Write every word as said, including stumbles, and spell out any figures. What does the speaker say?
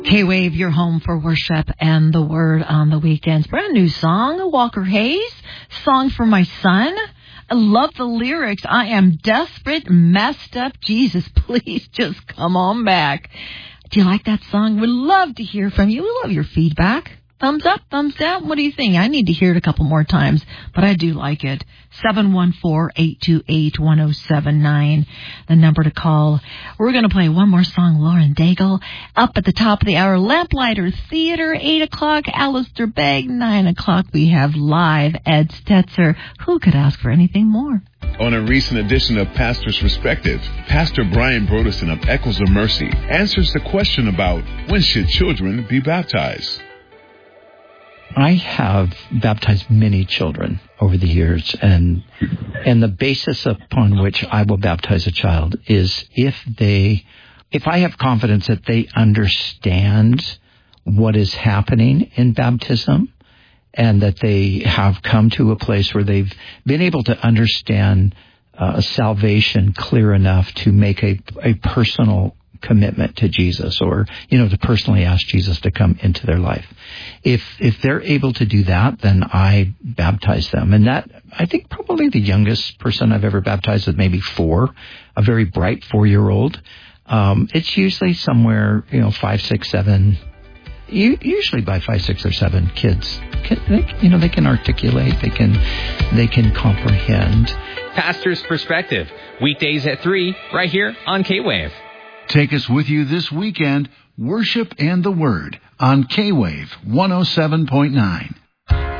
K-Wave, your home for worship and the word on the weekends. Brand new song, Walker Hayes, song for my son. I love the lyrics. I am desperate, messed up. Jesus, please just come on back. Do you like that song? We'd love to hear from you. We love your feedback. Thumbs up, thumbs down. What do you think? I need to hear it a couple more times, but I do like it. seven one four, eight two eight, one oh seven nine, the number to call. We're going to play one more song, Lauren Daigle. Up at the top of the hour, Lamplighter Theater, eight o'clock, Alistair Begg, nine o'clock. We have live Ed Stetzer. Who could ask for anything more? On a recent edition of Pastor's Perspective, Pastor Brian Broderson of Echoes of Mercy answers the question about when should children be baptized? I have baptized many children over the years, and and the basis upon which I will baptize a child is if they, if I have confidence that they understand what is happening in baptism, and that they have come to a place where they've been able to understand uh, salvation clear enough to make a, a personal commitment to Jesus, or, you know, to personally ask Jesus to come into their life. If if they're able to do that, then I baptize them. And that, I think probably the youngest person I've ever baptized is maybe four, a very bright four-year-old. Um, it's usually somewhere, you know, five, six, seven, usually by five, six, or seven kids. They, you know, they can articulate, they can, they can comprehend. Pastor's Perspective, weekdays at three, right here on K-Wave. Take us with you this weekend, Worship and the Word, on K-Wave one oh seven point nine.